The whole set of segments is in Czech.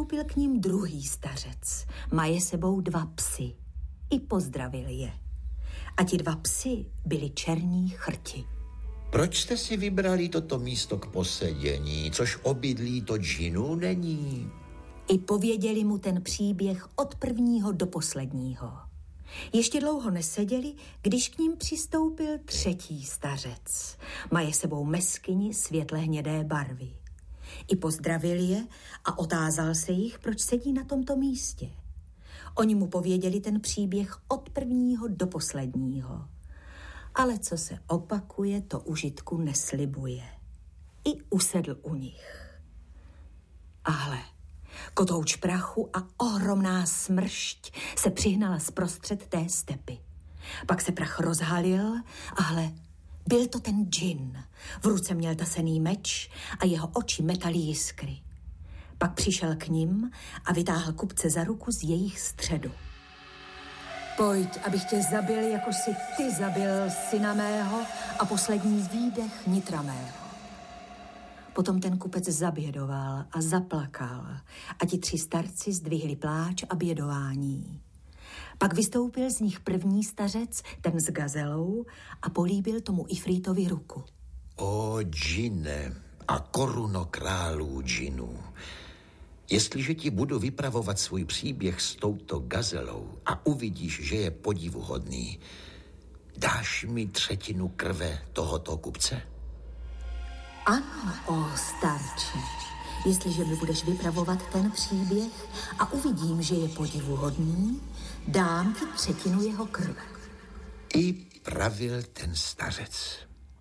přistoupil k ním druhý stařec. Maje sebou 2 psy. I pozdravil je. A ti 2 psy byli černí chrti. Proč jste si vybrali toto místo k posedění, což obydlí to džinu není? I pověděli mu ten příběh od prvního do posledního. Ještě dlouho neseděli, když k ním přistoupil třetí stařec. Maje sebou meskyni světle hnědé barvy. I pozdravil je a otázal se jich, proč sedí na tomto místě. Oni mu pověděli ten příběh od prvního do posledního. Ale co se opakuje, to užitku neslibuje. I usedl u nich. A hle, kotouč prachu a ohromná smršť se přihnala zprostřed té stepy. Pak se prach rozhalil a hle, byl to ten džin. V ruce měl tasený meč a jeho oči metaly jiskry. Pak přišel k nim a vytáhl kupce za ruku z jejich středu. Pojď, abych tě zabil, jako si ty zabil syna mého a poslední výdech nitra mého. Potom ten kupec zabědoval a zaplakal a ti 3 starci zdvihli pláč a bědování. Pak vystoupil z nich první stařec, ten s gazelou, a políbil tomu Ifrítovi ruku. O džine a koruno králů džinů, jestliže ti budu vypravovat svůj příběh s touto gazelou a uvidíš, že je podivuhodný, dáš mi 1/3 krve tohoto kupce? Ano, o starče, jestliže mi budeš vypravovat ten příběh a uvidím, že je podivuhodný, dám ti 1/3 jeho krve. I pravil ten stařec.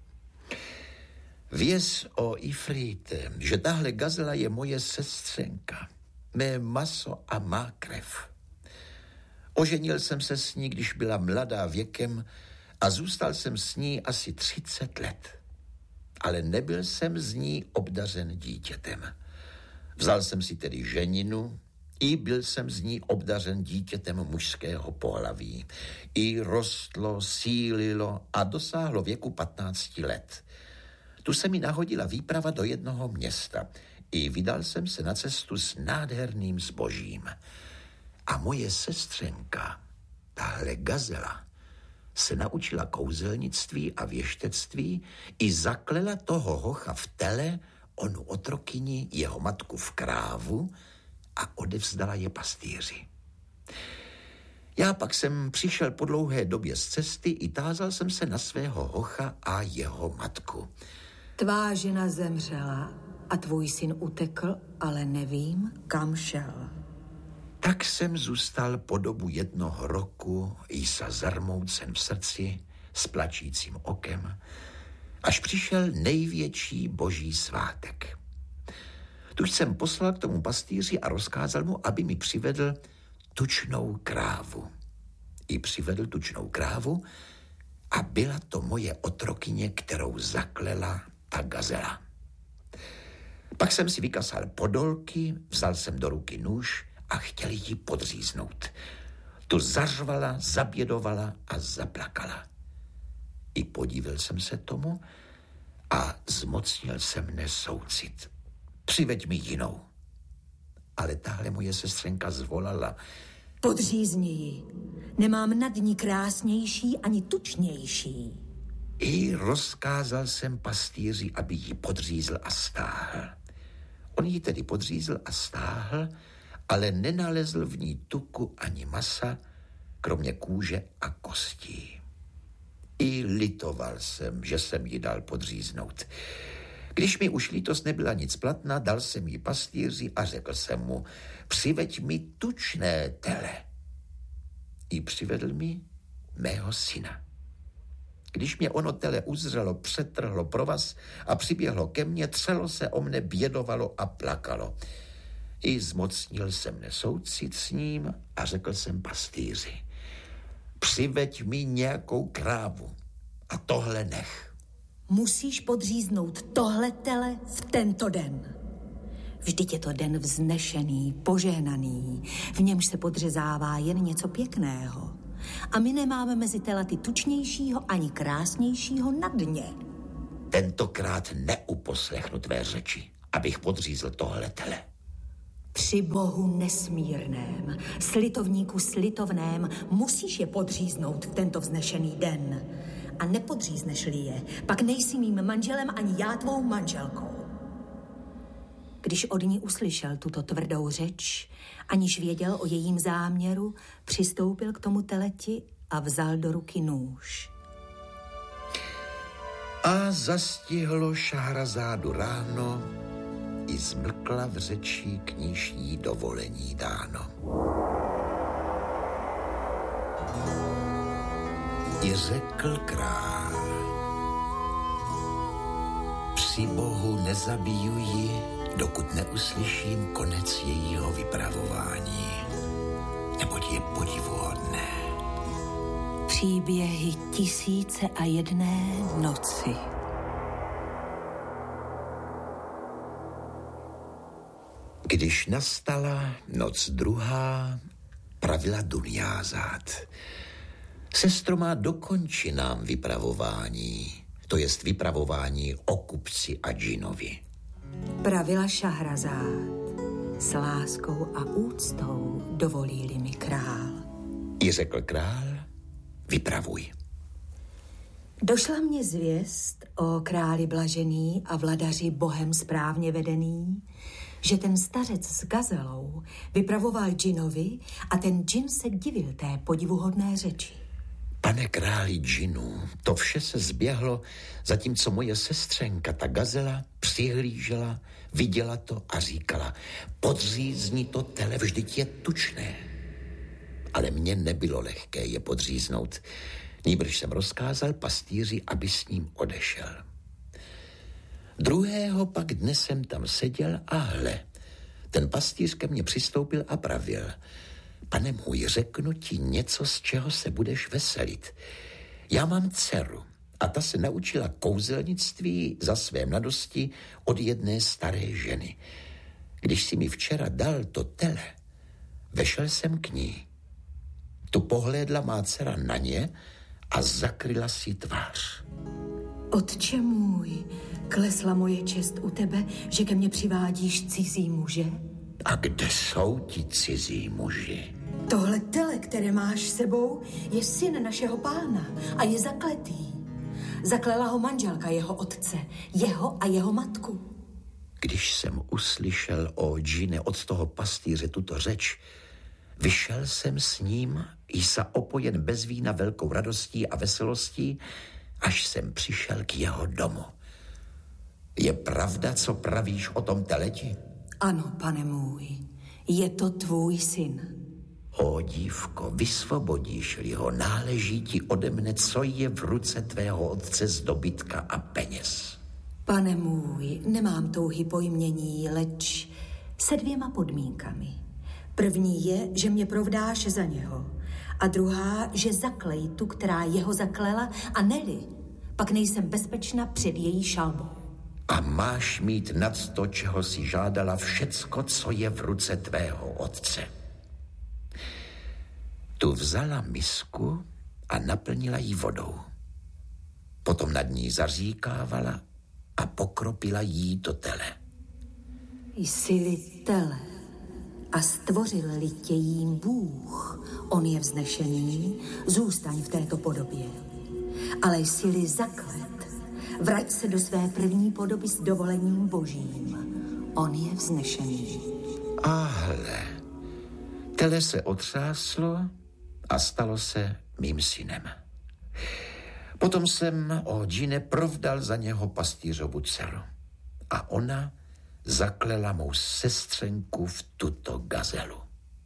Věz o Ifríte, že tahle gazela je moje sestřenka, mé maso a má krev. Oženil jsem se s ní, když byla mladá věkem a zůstal jsem s ní asi 30 let. Ale nebyl jsem z ní obdařen dítětem. Vzal jsem si tedy ženinu, i byl jsem z ní obdařen dítětem mužského pohlaví. I rostlo, sílilo a dosáhlo věku 15 let. Tu se mi nahodila výprava do jednoho města. I vydal jsem se na cestu s nádherným zbožím. A moje sestřenka, tahle gazela, se naučila kouzelnictví a věštectví i zaklela toho hocha v tele, onu otrokyni, jeho matku v krávu a odevzdala je pastýři. Já pak jsem přišel po dlouhé době z cesty i tázal jsem se na svého hocha a jeho matku. Tvá žena zemřela a tvůj syn utekl, ale nevím, kam šel. Tak jsem zůstal po dobu 1 roku i sa zarmoucen v srdci, s plačícím okem, až přišel největší boží svátek. Tuž jsem poslal k tomu pastýři a rozkázal mu, aby mi přivedl tučnou krávu. I přivedl tučnou krávu a byla to moje otrokyně, kterou zaklela ta gazela. Pak jsem si vykasal podolky, vzal jsem do ruky nůž a chtěl ji podříznout. Tu zařvala, zabědovala a zaplakala. I podívil jsem se tomu a zmocnil se mne soucit. Přiveď mi jinou. Ale tahle moje sestřenka zvolala. Podřízni ji. Nemám nad ní krásnější ani tučnější. I rozkázal jsem pastýři, aby ji podřízl a stáhl. On ji tedy podřízl a stáhl, ale nenalezl v ní tuku ani masa, kromě kůže a kostí. I litoval jsem, že jsem ji dal podříznout. Když mi už lítost nebyla nic platná, dal jsem ji pastýři a řekl jsem mu, přiveď mi tučné tele. I přivedl mi mého syna. Když mě ono tele uzřelo, přetrhlo provaz a přiběhlo ke mně, třelo se o mne, bědovalo a plakalo. I zmocnil jsem mne soucit s ním a řekl jsem pastýři, přiveď mi nějakou krávu a tohle nech. Musíš podříznout tohle tele v tento den. Vždyť je to den vznešený, požehnaný, v němž se podřezává jen něco pěkného. A my nemáme mezi telaty tučnějšího ani krásnějšího na dně. Tentokrát neuposlechnu tvé řeči, abych podřízl tohle tele. Při Bohu nesmírném, slitovníku slitovném, musíš je podříznout v tento vznešený den. A nepodřízneš-li je, pak nejsi mým manželem ani já tvou manželkou. Když od ní uslyšel tuto tvrdou řeč, aniž věděl o jejím záměru, přistoupil k tomu teleti a vzal do ruky nůž. A zastihlo Šahrazádu ráno, i zmlkla v řeči, k níž jí dovolení dáno. I řekl král: při Bohu nezabiju ji, dokud neuslyším konec jejího vypravování, neboť je podivuhodné. Příběhy 1001 noci. Když nastala noc druhá, pravila Dunjázad: sestro má, dokonči nám vypravování, to jest vypravování o kupci a džinovi. Pravila Šahrazád: s láskou a úctou dovolí-li mi král. I řekl král: vypravuj. Došla mě zvěst o králi blažený a vladaři Bohem správně vedený, že ten stařec s gazelou vypravoval džinovi a ten džin se divil té podivuhodné řeči. Pane králi džinů, to vše se zběhlo, zatímco moje sestřenka, ta gazela, přihlížela, viděla to a říkala: podřízni to tele, vždyť je tučné. Ale mně nebylo lehké je podříznout. Nýbrž jsem rozkázal pastýři, aby s ním odešel. Druhého pak dne jsem tam seděl a hle, ten pastýř ke mně přistoupil a pravil: pane můj, řeknu ti něco, z čeho se budeš veselit. Já mám dceru a ta se naučila kouzelnictví za své mladosti od jedné staré ženy. Když si mi včera dal to tele, vešel jsem k ní. Tu pohlédla má dcera na ně a zakryla si tvář. Otče můj, klesla moje čest u tebe, že ke mně přivádíš cizí muže? A kde jsou ti cizí muži? Tohle tele, které máš sebou, je syn našeho pána a je zakletý. Zaklela ho manželka jeho otce, jeho a jeho matku. Když jsem uslyšel o džine od toho pastýře tuto řeč, vyšel jsem s ním, jsa opojen bez vína velkou radostí a veselostí, až jsem přišel k jeho domu. Je pravda, co pravíš o tom teleti? Ano, pane můj, je to tvůj syn. O dívko, vysvobodíš-li ho, náleží ti ode mne, co je v ruce tvého otce z dobytka a peněz. Pane můj, nemám touhy po jmění, leč se 2 podmínkami. První je, že mě provdáš za něho. A druhá, že zaklej tu, která jeho zaklela, a neli, pak nejsem bezpečna před její šalbou. A máš mít nad to, čeho si žádala, všecko, co je v ruce tvého otce. Tu vzala misku a naplnila ji vodou. Potom nad ní zaříkávala a pokropila jí to tele. Jsi-li tele a stvořil-li tě jím Bůh, on je vznešený, zůstaň v této podobě. Ale jsi-li zaklet, vrať se do své první podoby s dovolením Božím. On je vznešený. A hle, tele se otřáslo a stalo se mým synem. Potom jsem o džine provdal za něho pastýřovu dceru. A ona zaklela mou sestřenku v tuto gazelu.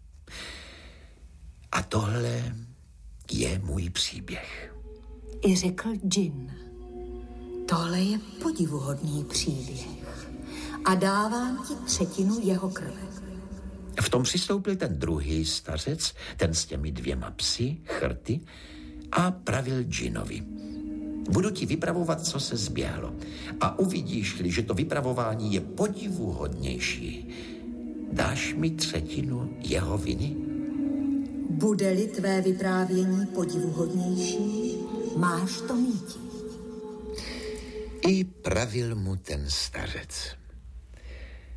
A tohle je můj příběh. I řekl džin: tohle je podivuhodný příběh a dávám ti 1/3 jeho krve. V tom přistoupil ten druhý stařec, ten s těmi 2 psy, chrty, a pravil džinovi: budu ti vypravovat, co se zběhlo. A uvidíš-li, že to vypravování je podivuhodnější, dáš mi 1/3 jeho viny? Bude-li tvé vyprávění podivuhodnější, máš to míti. I pravil mu ten stařec: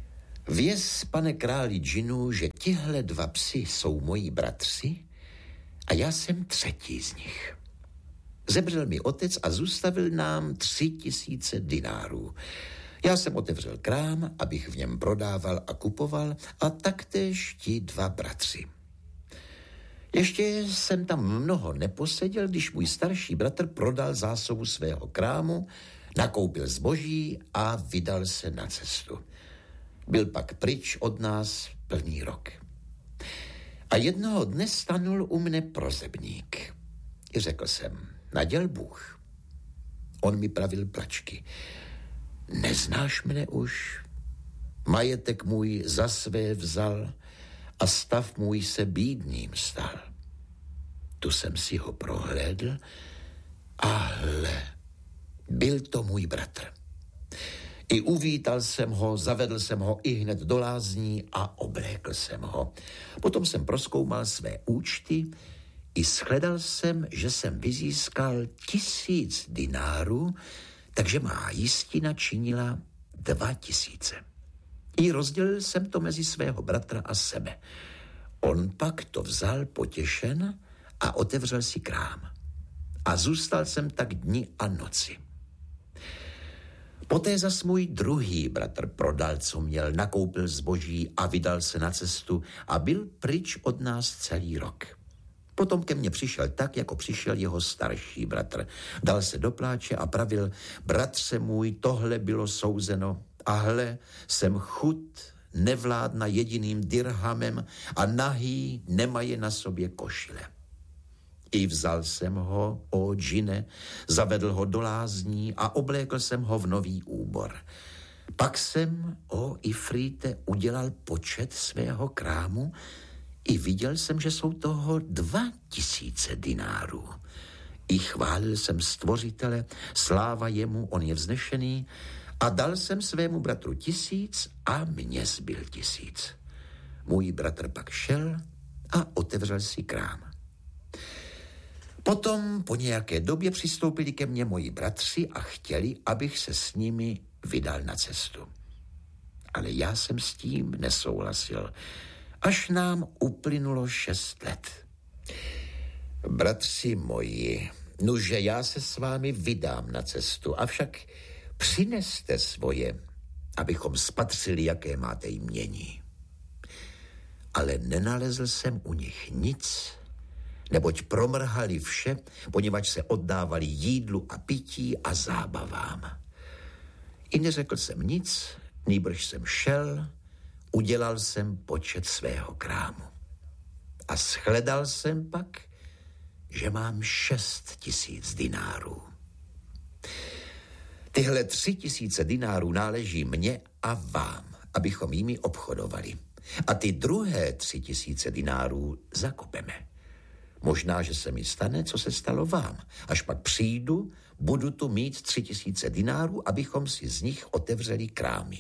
Věz, pane králi džinu, že tihle 2 psi jsou moji bratři a já jsem 3. z nich. Zemřel mi otec a zůstavil nám 3000 dinárů. Já jsem otevřel krám, abych v něm prodával a kupoval, a taktéž ti 2 bratři. Ještě jsem tam mnoho neposeděl, když můj starší bratr prodal zásobu svého krámu, nakoupil zboží a vydal se na cestu. Byl pak pryč od nás plný rok. A jednoho dne stanul u mne prozebník. I řekl jsem, naděl Bůh. On mi pravil plačky. Neznáš mne už? Majetek můj za své vzal a stav můj se bídným stal. Tu jsem si ho prohlédl a hle, byl to můj bratr. I uvítal jsem ho, zavedl jsem ho i hned do lázní a oblékl jsem ho. Potom jsem prozkoumal své účty i shledal jsem, že jsem vyzískal 1000 dinárů, takže má jistina činila 2000. I rozdělil jsem to mezi svého bratra a sebe. On pak to vzal potěšen a otevřel si krám. A zůstal jsem tak dni a noci. Poté zas můj druhý bratr prodal, co měl, nakoupil zboží a vydal se na cestu a byl pryč od nás celý rok. Potom ke mně přišel tak, jako přišel jeho starší bratr. Dal se do pláče a pravil, bratře můj, tohle bylo souzeno a hle, jsem chud, nevládna jediným dirhamem a nahý nemaje na sobě košile. I vzal jsem ho, o džine, zavedl ho do lázní a oblékl jsem ho v nový úbor. Pak jsem, o Ifrite, udělal počet svého krámu i viděl jsem, že jsou toho 2000 dinárů. I chválil jsem Stvořitele, sláva jemu, on je vznešený, a dal jsem svému bratru 1000 a mně zbyl 1000. Můj bratr pak šel a otevřel si krám. Potom po nějaké době přistoupili ke mně moji bratři a chtěli, abych se s nimi vydal na cestu. Ale já jsem s tím nesouhlasil, až nám uplynulo 6 let. Bratři moji, nuže já se s vámi vydám na cestu, avšak přineste svoje, abychom spatřili, jaké máte jmění. Ale nenalezl jsem u nich nic, neboť promrhali vše, poněvadž se oddávali jídlu a pití a zábavám. I neřekl jsem nic, nýbrž jsem šel, udělal jsem počet svého krámu. A shledal jsem pak, že mám 6000 dinárů. Tyhle 3000 dinárů náleží mně a vám, abychom jimi obchodovali. A ty druhé 3000 dinárů zakopeme. Možná, že se mi stane, co se stalo vám. Až pak přijdu, budu tu mít 3000 dinárů, abychom si z nich otevřeli krámy.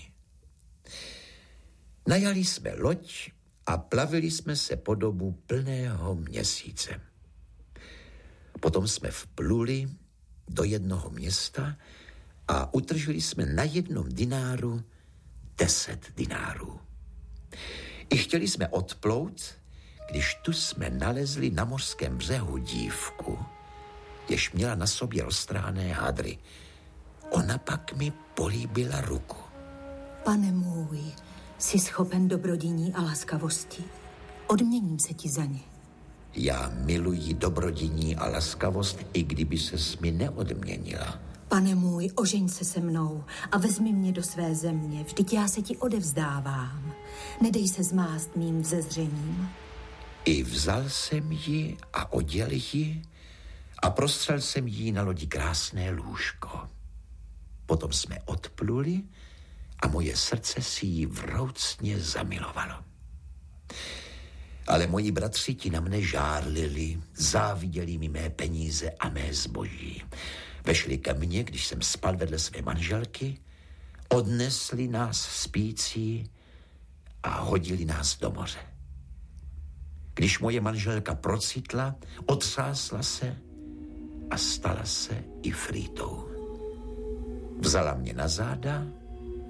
Najali jsme loď a plavili jsme se po dobu plného měsíce. Potom jsme vpluli do jednoho města a utržili jsme na 1 dináru 10 dinárů. I chtěli jsme odplout, když tu jsme nalezli na mořském břehu dívku, jež měla na sobě roztrhané hadry. Ona pak mi políbila ruku. Pane můj, jsi schopen dobrodiní a laskavosti. Odměním se ti za ně. Já miluji dobrodiní a laskavost, i kdyby ses mi neodměnila. Pane můj, ožeň se se mnou a vezmi mě do své země, vždyť já se ti odevzdávám. Nedej se zmást mým vzezřením. I vzal jsem ji a oděl ji a prostřel jsem jí na lodi krásné lůžko. Potom jsme odpluli a moje srdce si ji vroucně zamilovalo. Ale moji bratři ti na mne žárlili, záviděli mi mé peníze a mé zboží. Vešli ke mně, když jsem spal vedle své manželky, odnesli nás spící a hodili nás do moře. Když moje manželka procitla, otřásla se a stala se Ifritou. Vzala mě na záda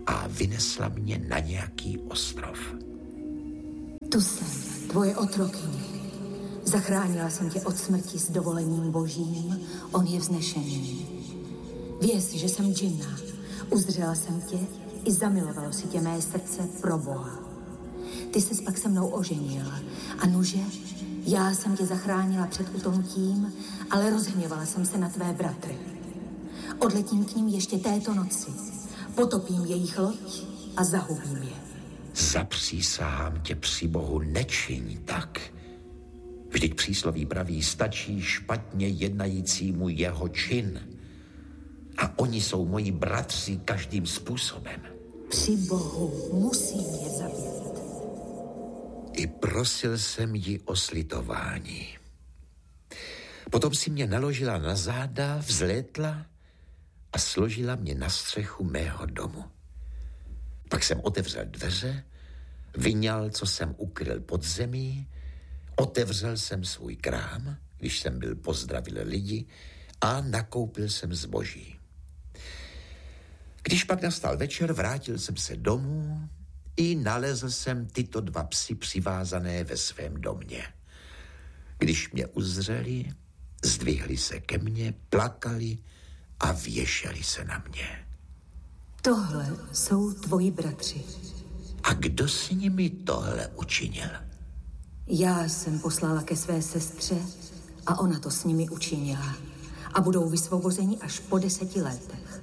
a vynesla mě na nějaký ostrov. Tu jsem, tvoje otrokyně. Zachránila jsem tě od smrti s dovolením božím, on je vznešený. Věz, že jsem džinna, uzřela jsem tě i zamilovalo si tě mé srdce pro Boha. Ty ses pak se mnou oženil a nuže, já jsem tě zachránila před utonutím, ale rozhněvala jsem se na tvé bratry. Odletím k ním ještě této noci, potopím jejich loď a zahubím je. Zapřísahám tě při Bohu, nečiň tak. Vždyť přísloví praví, stačí špatně jednajícímu jeho čin. A oni jsou moji bratři každým způsobem. Při Bohu musím je zabít. I prosil jsem ji o slitování. Potom si mě naložila na záda, vzlétla a složila mě na střechu mého domu. Pak jsem otevřel dveře, vyňal, co jsem ukryl pod zemí, otevřel jsem svůj krám, když jsem byl pozdravil lidi, a nakoupil jsem zboží. Když pak nastal večer, vrátil jsem se domů i nalezl jsem tyto 2 psy přivázané ve svém domě. Když mě uzřeli, zdvihli se ke mně, plakali a věšeli se na mě. Tohle jsou tvoji bratři. A kdo s nimi tohle učinil? Já jsem poslala ke své sestře a ona to s nimi učinila. A budou vysvobozeni až po 10 letech.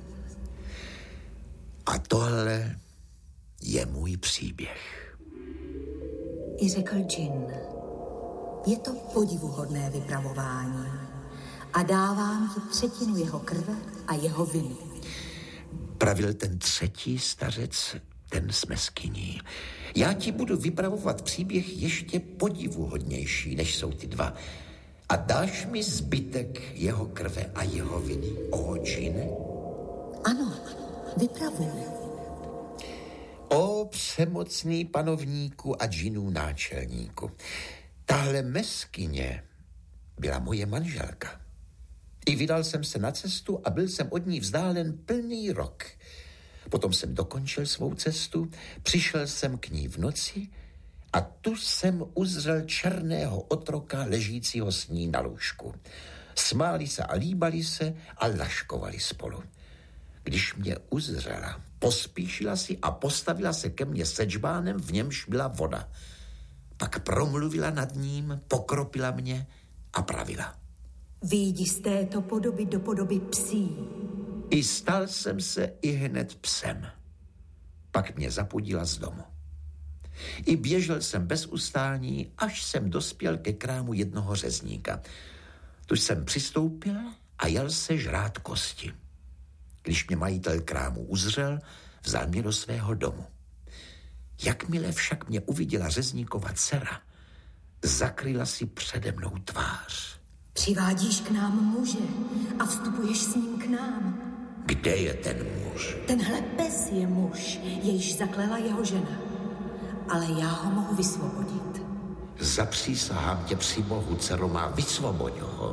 A tohle je můj příběh. I řekl džin, je to podivuhodné vypravování a dávám ti 1/3 jeho krve a jeho viny. Pravil ten 3. stařec, ten s meskyní. Já ti budu vypravovat příběh ještě podivuhodnější, než jsou ty 2. A dáš mi zbytek jeho krve a jeho viny, o džine? Ano, vypravuj. O přemocný panovníku a džinů náčelníku. Tahle meskyně byla moje manželka. I vydal jsem se na cestu a byl jsem od ní vzdálen plný rok. Potom jsem dokončil svou cestu, přišel jsem k ní v noci a tu jsem uzřel černého otroka ležícího s ní na lůžku. Smáli se a líbali se a laškovali spolu. Když mě uzřela, pospíšila si a postavila se ke mně se džbánem, v němž byla voda. Pak promluvila nad ním, pokropila mě a pravila. Vyjdi z této podoby do podoby psí. I stal jsem se i hned psem. Pak mě zapudila z domu. I běžel jsem bez ustání, až jsem dospěl ke krámu jednoho řezníka. Tu jsem přistoupil a jel se žrát kosti. Když mě majitel krámu uzřel, vzal mě do svého domu. Jakmile však mě uviděla řezníkova dcera, zakryla si přede mnou tvář. Přivádíš k nám muže a vstupuješ s ním k nám. Kde je ten muž? Tenhle pes je muž, jejž zaklela jeho žena. Ale já ho mohu vysvobodit. Zapřísahám tě při Bohu, dcero má, vysvoboď ho.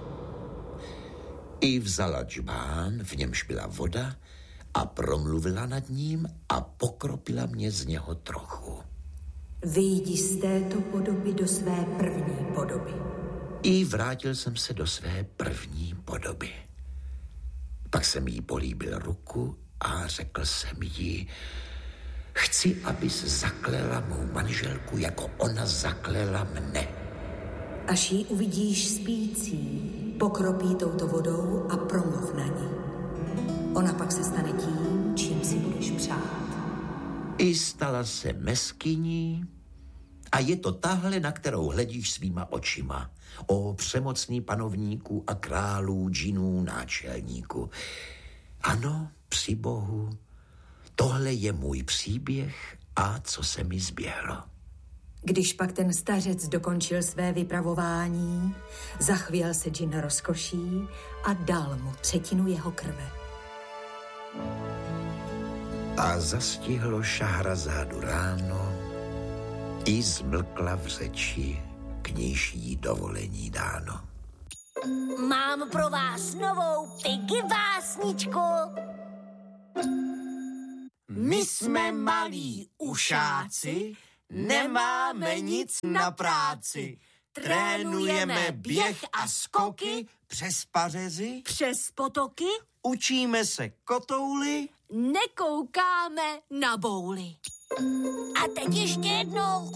I vzala džbán, v němž byla voda, a promluvila nad ním a pokropila mě z něho trochu. Vyjdi z této podoby do své první podoby. I vrátil jsem se do své první podoby. Pak jsem jí políbil ruku a řekl jsem jí, chci, abys zaklela mou manželku, jako ona zaklela mne. Až ji uvidíš spící, pokropí touto vodou a promluv na ní. Ona pak se stane tím, čím si budeš přát. I stala se meskyní a je to tahle, na kterou hledíš svýma očima. O přemocný panovníku a králů, džinů, náčelníku. Ano, při Bohu, tohle je můj příběh a co se mi zběhlo. Když pak ten stařec dokončil své vypravování, zachvěl se džin rozkoší a dal mu 1/3 jeho krve. A zastihlo Šahrazádu ráno, i zmlkla v řeči, k níž jí dovolení dáno. Mám pro vás novou Piggy básničku. My jsme malí ušáci, nemáme nic na práci. Trénujeme běh a skoky přes pařezy, Přes potoky učíme se kotouly. nekoukáme na bouly. A teď ještě jednou.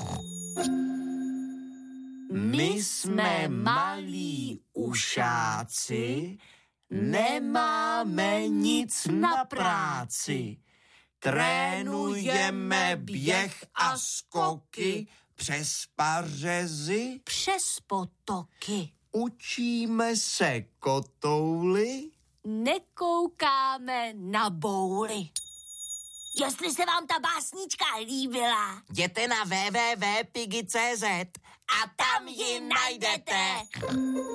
My jsme malí ušáci, nemáme nic na práci. Trénujeme běh a skoky přes pařezy, Přes potoky učíme se kotouly. nekoukáme na bouly. Jestli se vám ta básnička líbila, Jděte na www.pigi.cz a tam ji najdete.